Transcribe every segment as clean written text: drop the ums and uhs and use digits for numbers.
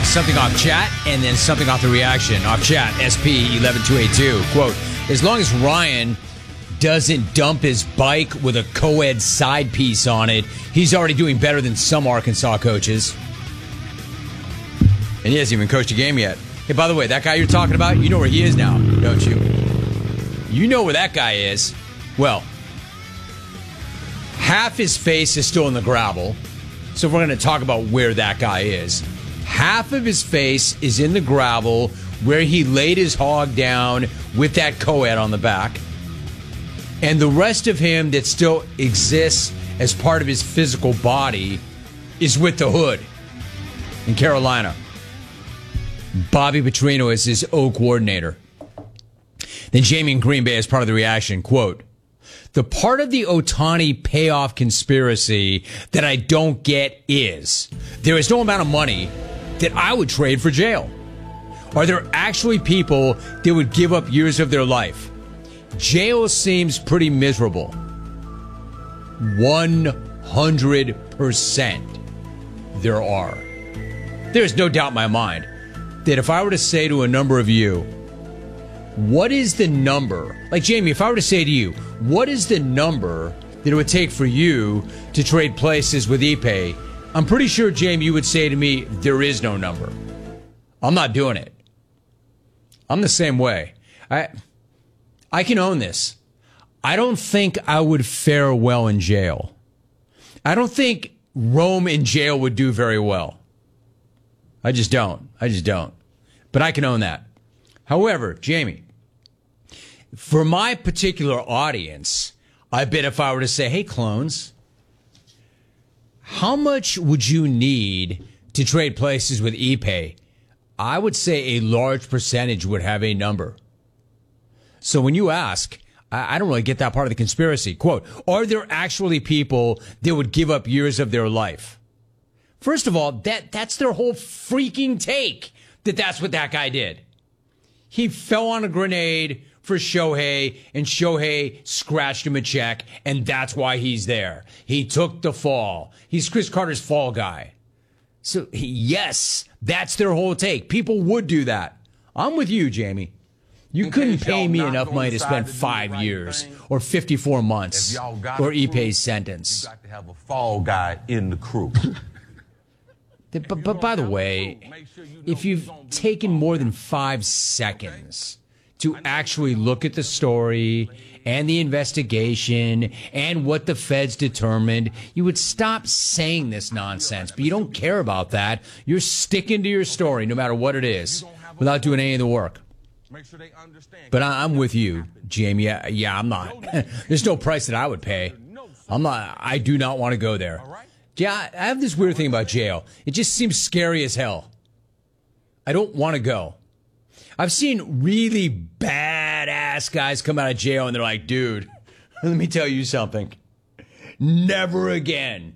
something off chat and then something off the reaction. Off chat, SP11282. Quote, as long as Ryan doesn't dump his bike with a co-ed side piece on it, he's already doing better than some Arkansas coaches. And he hasn't even coached a game yet. Hey, by the way, that guy you're talking about, you know where he is now, don't you? You know where that guy is. Well, half his face is still in the gravel. So if we're going to talk about where that guy is, half of his face is in the gravel where he laid his hog down with that co-ed on the back. And the rest of him that still exists as part of his physical body is with the hood in Carolina. Bobby Petrino is his O coordinator. Then Jamie in Green Bay as part of the reaction, quote, the part of the Ohtani payoff conspiracy that I don't get is there is no amount of money that I would trade for jail. Are there actually people that would give up years of their life? Jail seems pretty miserable. 100% there are. There's no doubt in my mind that if I were to say to a number of you, what is the number? Like, Jamie, if I were to say to you, what is the number that it would take for you to trade places with Ipe? I'm pretty sure, Jamie, you would say to me, there is no number. I'm not doing it. I'm the same way. I can own this. I don't think I would fare well in jail. I don't think Rome in jail would do very well. I just don't. But I can own that. However, Jamie, for my particular audience, I bet if I were to say, hey, clones, how much would you need to trade places with Ipe? I would say a large percentage would have a number. So when you ask, I don't really get that part of the conspiracy. Quote, are there actually people that would give up years of their life? First of all, that's their whole freaking take, that's what that guy did. He fell on a grenade for Shohei, and Shohei scratched him a check, and that's why he's there. He took the fall. He's Chris Carter's fall guy. So, yes, that's their whole take. People would do that. I'm with you, Jamie. You couldn't pay me enough money to spend 5 years or 54 months or Ipe's sentence. You got to have a fall guy in the crew. But by the way, if you've taken more than 5 seconds to actually look at the story and the investigation and what the feds determined, you would stop saying this nonsense. But you don't care about that. You're sticking to your story no matter what it is without doing any of the work. But I'm with you, Jamie. Yeah, I'm not. There's no price that I would pay. I do not want to go there. Yeah, I have this weird thing about jail. It just seems scary as hell. I don't want to go. I've seen really badass guys come out of jail and they're like, dude, let me tell you something. Never again.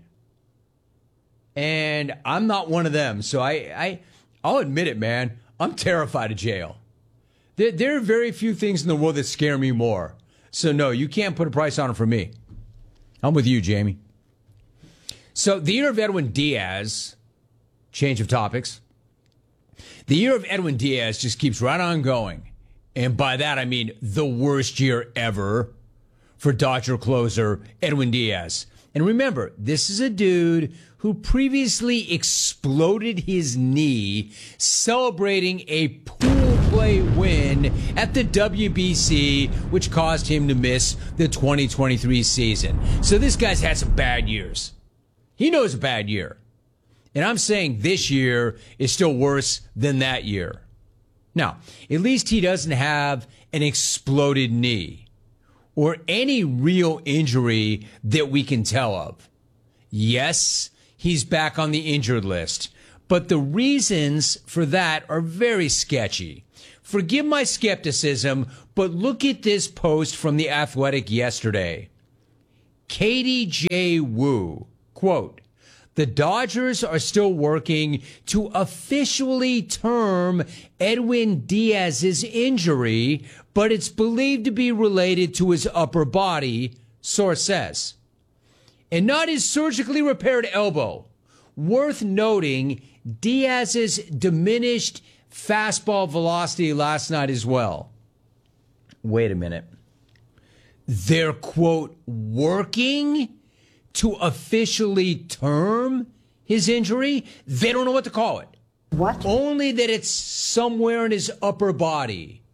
And I'm not one of them. So I'll admit it, man. I'm terrified of jail. There are very few things in the world that scare me more. So no, you can't put a price on it for me. I'm with you, Jamie. So the year of Edwin Diaz, change of topics. The year of Edwin Diaz just keeps right on going. And by that, I mean the worst year ever for Dodger closer Edwin Diaz. And remember, this is a dude who previously exploded his knee celebrating a pool play win at the WBC, which caused him to miss the 2023 season. So this guy's had some bad years. He knows a bad year. And I'm saying this year is still worse than that year. Now, at least he doesn't have an exploded knee or any real injury that we can tell of. Yes, he's back on the injured list, but the reasons for that are very sketchy. Forgive my skepticism, but look at this post from The Athletic yesterday. Katie J. Wu, quote, the Dodgers are still working to officially term Edwin Diaz's injury, but it's believed to be related to his upper body, source says, and not his surgically repaired elbow, worth noting Diaz's diminished fastball velocity last night as well. Wait a minute. They're, quote, working to officially term his injury? They don't know what to call it. What? Only that it's somewhere in his upper body.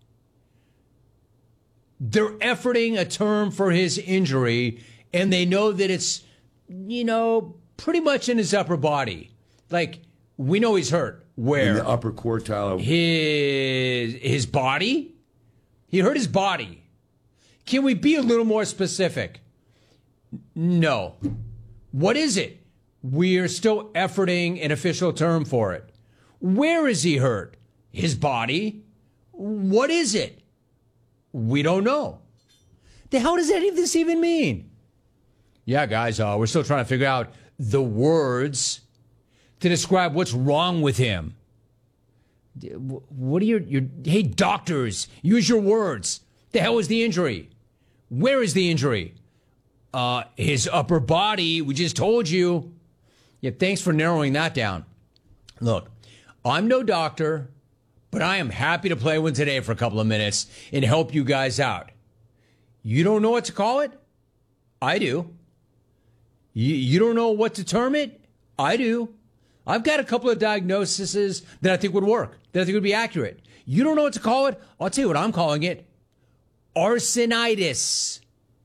They're efforting a term for his injury, and they know that it's, pretty much in his upper body. Like, we know he's hurt. Where? In the upper quartile of his body? He hurt his body. Can we be a little more specific? No. What is it? We are still efforting an official term for it. Where is he hurt? His body? What is it? We don't know. The hell does any of this even mean? Yeah, guys, we're still trying to figure out the words to describe what's wrong with him. What are your hey, doctors, use your words. The hell is the injury? Where is the injury? His upper body, we just told you. Yeah, thanks for narrowing that down. Look, I'm no doctor, but I am happy to play one today for a couple of minutes and help you guys out. You don't know what to call it? I do. You don't know what to term it? I do. I've got a couple of diagnoses that I think would work, that I think would be accurate. You don't know what to call it? I'll tell you what I'm calling it. Arsenitis.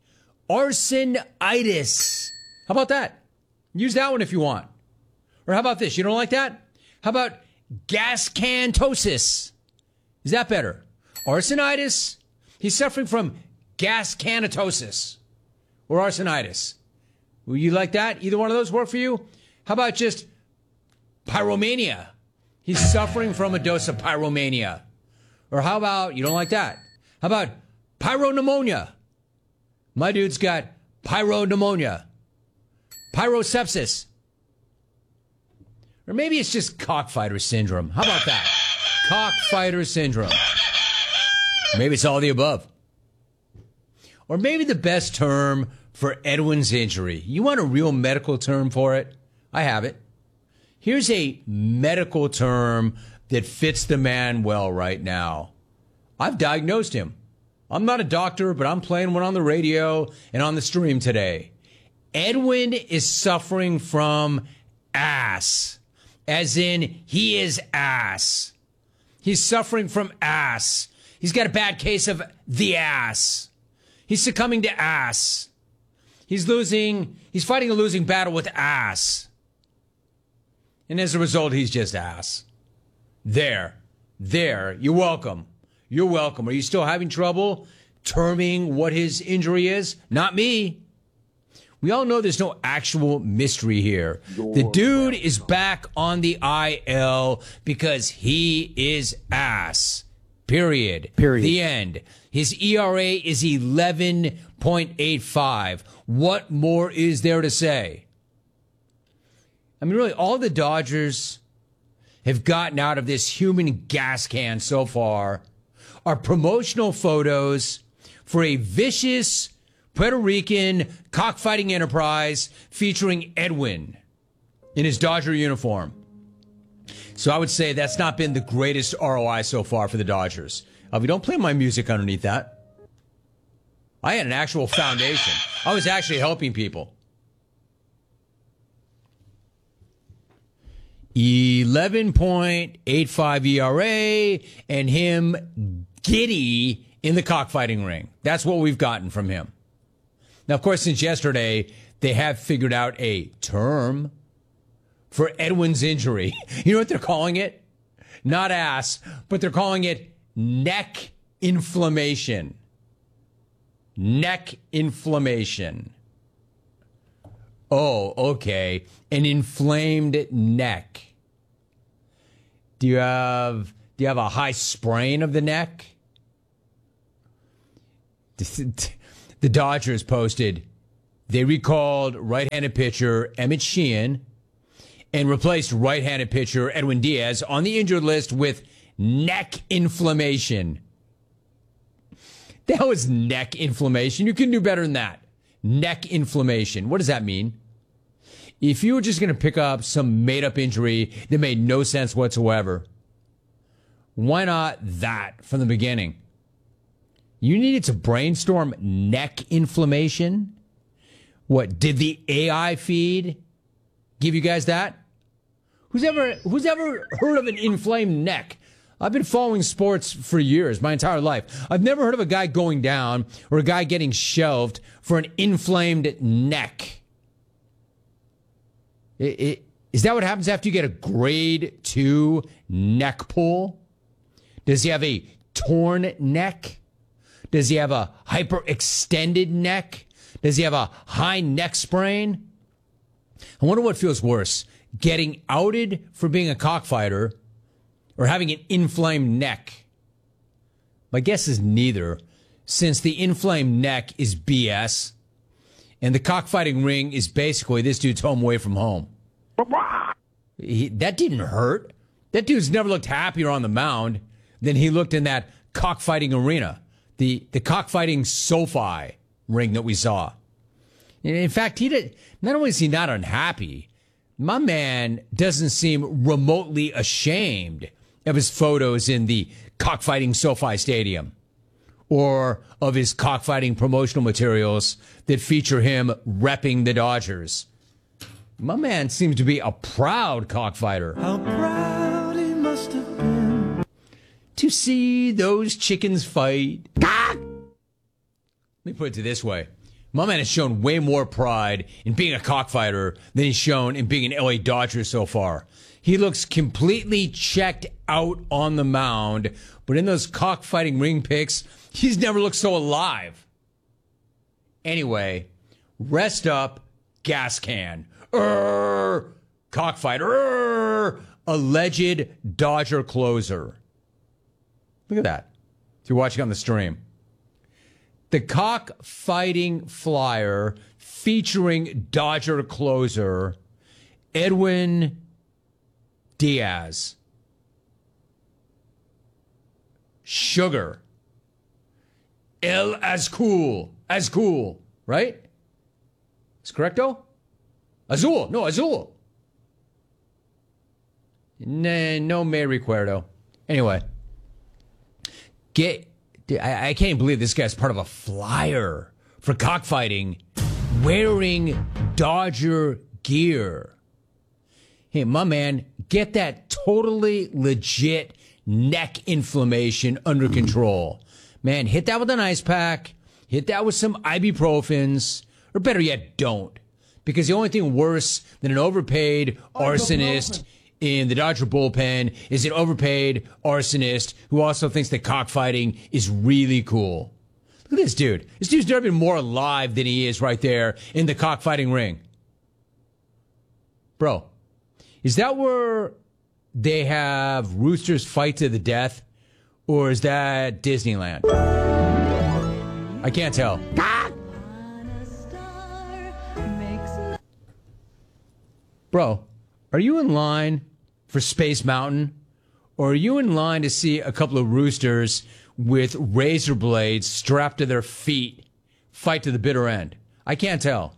Arsenitis. How about that? Use that one if you want. Or how about this? You don't like that? How about gascantosis? Is that better? Arsenitis. He's suffering from gascantosis or arsenitis. Will you like that? Either one of those work for you? How about just pyromania? He's suffering from a dose of pyromania. Or how about, you don't like that? How about pyropneumonia? My dude's got pyropneumonia. Pyrosepsis. Or maybe it's just cockfighter syndrome. How about that? Cockfighter syndrome. Maybe it's all the above. Or maybe the best term for Edwin's injury. You want a real medical term for it? I have it. Here's a medical term that fits the man well right now. I've diagnosed him. I'm not a doctor, but I'm playing one on the radio and on the stream today. Edwin is suffering from ass, as in he is ass. He's suffering from ass. He's got a bad case of the ass. He's succumbing to ass. He's fighting a losing battle with ass. And as a result, he's just ass. There. You're welcome. You're welcome. Are you still having trouble terming what his injury is? Not me. We all know there's no actual mystery here. The dude is back on the IL because he is ass. Period. The end. His ERA is 11.85. What more is there to say? I mean, really, all the Dodgers have gotten out of this human gas can so far are promotional photos for a vicious Puerto Rican cockfighting enterprise featuring Edwin in his Dodger uniform. So I would say that's not been the greatest ROI so far for the Dodgers. We don't play my music underneath that. I had an actual foundation. I was actually helping people. 11.85 ERA and him giddy in the cockfighting ring. That's what we've gotten from him. Now, of course, since yesterday, they have figured out a term for Edwin's injury. You know what they're calling it? Not ass, but they're calling it neck inflammation. Neck inflammation. Oh, okay. An inflamed neck. Do you have a high sprain of the neck? The Dodgers posted they recalled right-handed pitcher Emmett Sheehan and replaced right-handed pitcher Edwin Diaz on the injured list with neck inflammation. The hell is neck inflammation? You can do better than that. Neck inflammation. What does that mean? If you were just going to pick up some made-up injury that made no sense whatsoever, why not that from the beginning? You needed to brainstorm neck inflammation? What, did the AI feed give you guys that? Who's ever heard of an inflamed neck? I've been following sports for years, my entire life. I've never heard of a guy going down or a guy getting shelved for an inflamed neck. Is that what happens after you get a grade 2 neck pull? Does he have a torn neck? Does he have a hyperextended neck? Does he have a high neck sprain? I wonder what feels worse, getting outed for being a cockfighter or having an inflamed neck. My guess is neither, since the inflamed neck is BS and the cockfighting ring is basically this dude's home away from home. That didn't hurt. That dude's never looked happier on the mound than he looked in that cockfighting arena, the cockfighting SoFi ring that we saw. In fact, not only is he not unhappy, my man doesn't seem remotely ashamed of his photos in the cockfighting SoFi Stadium or of his cockfighting promotional materials that feature him repping the Dodgers. My man seems to be a proud cockfighter. How proud he must have been to see those chickens fight. Let me put it this way. My man has shown way more pride in being a cockfighter than he's shown in being an LA Dodger so far. He looks completely checked out on the mound, but in those cockfighting ring pics, he's never looked so alive. Anyway, rest up, gas can. Cockfighter. Alleged Dodger closer. Look at that. If you're watching on the stream. The cockfighting flyer featuring Dodger closer Edwin Diaz. Sugar. El Azul, right? Is correcto? Azul. No, Azul. No me recuerdo. Anyway. I can't believe this guy's part of a flyer for cockfighting wearing Dodger gear. Hey, my man, get that totally legit neck inflammation under control. Man, hit that with an ice pack. Hit that with some ibuprofens. Or better yet, don't. Because the only thing worse than an overpaid arsonist in the Dodger bullpen is an overpaid arsonist who also thinks that cockfighting is really cool. Look at this dude. This dude's never been more alive than he is right there in the cockfighting ring. Bro, is that where they have roosters fight to the death? Or is that Disneyland? I can't tell. Bro, are you in line for Space Mountain? Or are you in line to see a couple of roosters with razor blades strapped to their feet fight to the bitter end? I can't tell.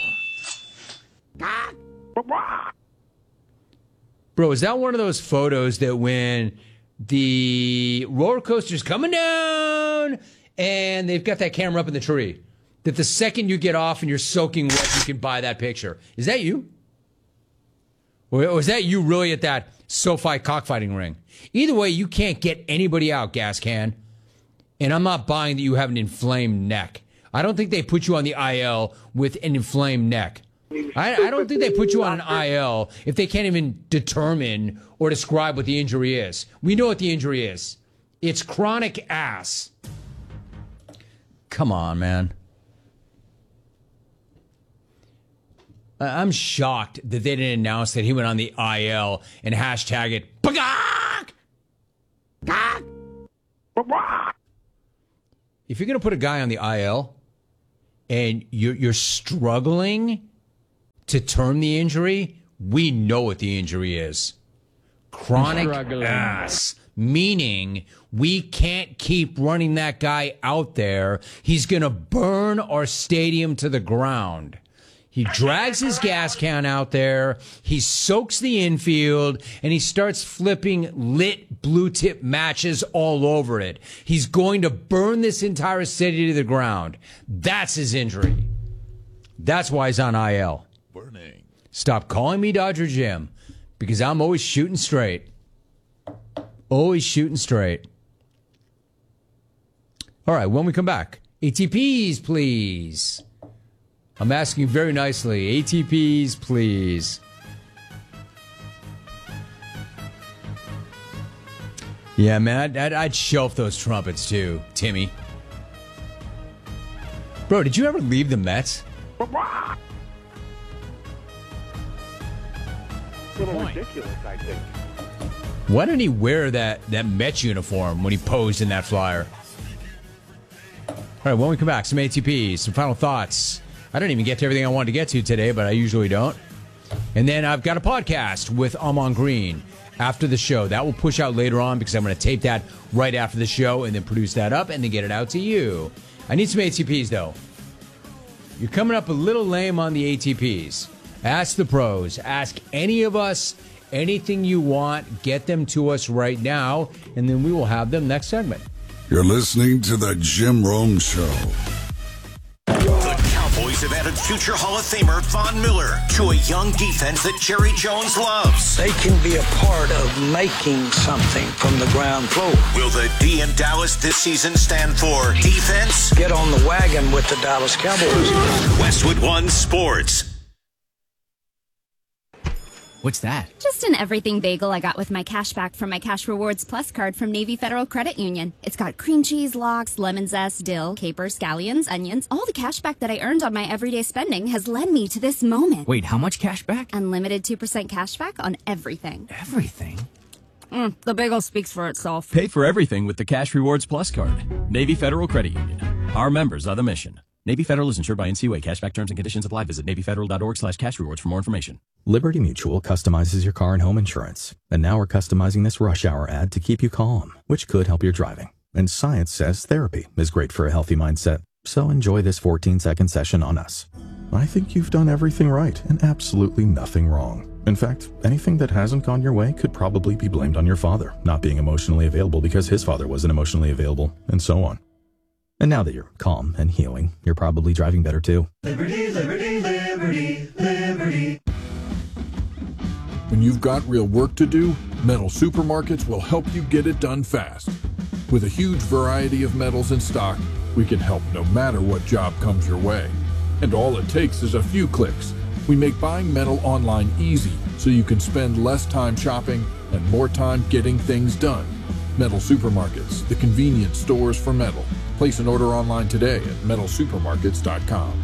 Bro, is that one of those photos that when the roller coaster's coming down and they've got that camera up in the tree, that the second you get off and you're soaking wet, you can buy that picture? Is that you? Or is that you really at that SoFi cockfighting ring? Either way, you can't get anybody out, gas can. And I'm not buying that you have an inflamed neck. I don't think they put you on the IL with an inflamed neck. I don't think they put you on an IL if they can't even determine or describe what the injury is. We know what the injury is. It's chronic ass. Come on, man. I'm shocked that they didn't announce that he went on the IL and hashtag it. If you're going to put a guy on the IL and you're struggling to term the injury, we know what the injury is. Chronic ass. Meaning we can't keep running that guy out there. He's going to burn our stadium to the ground. He drags his gas can out there, he soaks the infield, and he starts flipping lit blue tip matches all over it. He's going to burn this entire city to the ground. That's his injury. That's why he's on IL. Burning. Stop calling me Dodger Jim, because I'm always shooting straight. Always shooting straight. All right, when we come back, ATPs, please. I'm asking very nicely. ATPs, please. Yeah, man, I'd shelf those trumpets too, Timmy. Bro, did you ever leave the Mets? A little ridiculous, I think. Why didn't he wear that Mets uniform when he posed in that flyer? All right, when we come back, some ATPs, some final thoughts. I didn't even get to everything I wanted to get to today, but I usually don't. And then I've got a podcast with Amon Green after the show. That will push out later on because I'm going to tape that right after the show and then produce that up and then get it out to you. I need some ATPs, though. You're coming up a little lame on the ATPs. Ask the pros. Ask any of us anything you want. Get them to us right now, and then we will have them next segment. You're listening to the Jim Rome Show. The Cowboys have added future Hall of Famer Von Miller to a young defense that Jerry Jones loves. They can be a part of making something from the ground floor. Will the D in Dallas this season stand for defense? Get on the wagon with the Dallas Cowboys. Westwood One Sports. What's that? Just an everything bagel I got with my cash back from my Cash Rewards Plus card from Navy Federal Credit Union. It's got cream cheese, lox, lemon zest, dill, capers, scallions, onions. All the cash back that I earned on my everyday spending has led me to this moment. Wait, how much cash back? Unlimited 2% cash back on everything. Everything? The bagel speaks for itself. Pay for everything with the Cash Rewards Plus card. Navy Federal Credit Union. Our members are the mission. Navy Federal is insured by NCUA. Cashback terms and conditions apply. Visit NavyFederal.org/cashrewards for more information. Liberty Mutual customizes your car and home insurance. And now we're customizing this rush hour ad to keep you calm, which could help your driving. And science says therapy is great for a healthy mindset. So enjoy this 14-second session on us. I think you've done everything right and absolutely nothing wrong. In fact, anything that hasn't gone your way could probably be blamed on your father not being emotionally available because his father wasn't emotionally available, and so on. And now that you're calm and healing, you're probably driving better too. Liberty, liberty, liberty, liberty. When you've got real work to do, Metal Supermarkets will help you get it done fast. With a huge variety of metals in stock, we can help no matter what job comes your way. And all it takes is a few clicks. We make buying metal online easy so you can spend less time shopping and more time getting things done. Metal Supermarkets, the convenience stores for metal. Place an order online today at metalsupermarkets.com.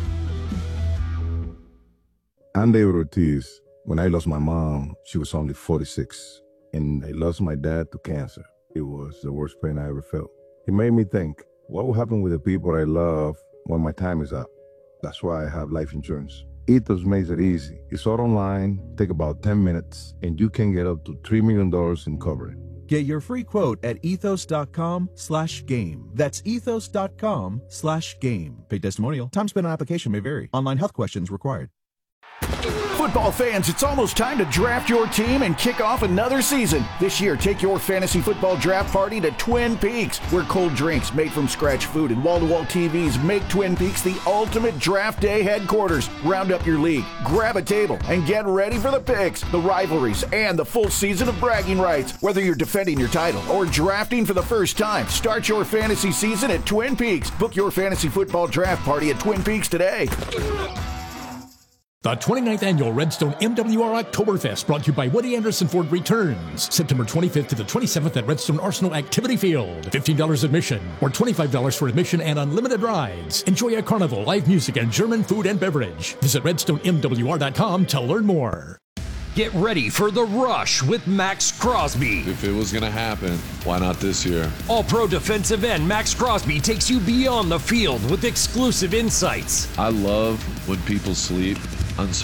I'm David Ortiz. When I lost my mom, she was only 46. And I lost my dad to cancer. It was the worst pain I ever felt. It made me think, what will happen with the people I love when my time is up? That's why I have life insurance. Ethos makes it easy. It's all online, take about 10 minutes, and you can get up to $3 million in coverage. Get your free quote at ethos.com/game. That's ethos.com/game. Paid testimonial. Time spent on application may vary. Online health questions required. Football fans, it's almost time to draft your team and kick off another season. This year, take your fantasy football draft party to Twin Peaks, where cold drinks, made from scratch food, and wall-to-wall TVs make Twin Peaks the ultimate draft day headquarters. Round up your league, grab a table, and get ready for the picks, the rivalries, and the full season of bragging rights. Whether you're defending your title or drafting for the first time, start your fantasy season at Twin Peaks. Book your fantasy football draft party at Twin Peaks today. The 29th Annual Redstone MWR Oktoberfest, brought to you by Woody Anderson Ford, returns September 25th to the 27th at Redstone Arsenal Activity Field. $15 admission or $25 for admission and unlimited rides. Enjoy a carnival, live music, and German food and beverage. Visit RedstoneMWR.com to learn more. Get ready for The Rush with Max Crosby. If it was going to happen, why not this year? All-Pro defensive end Max Crosby takes you beyond the field with exclusive insights. I love when people sleep uncertain.